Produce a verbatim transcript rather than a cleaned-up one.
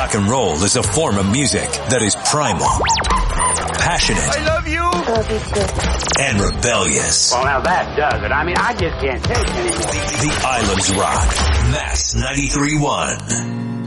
rock and roll is a form of music that is primal, passionate, I love you, Love you too. and rebellious. Well, now that does it. I mean, I just can't take it anymore. The Islands Rock. Mass ninety-three point one.